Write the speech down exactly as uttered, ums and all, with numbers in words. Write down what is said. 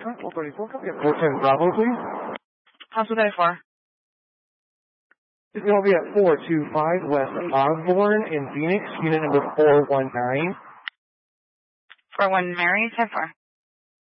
four thirty-four, copy at four ten Bravo, please. Hospital thirty-four. This will be at four two five West Osborne in Phoenix, unit number four one nine. four one Mary, ten four.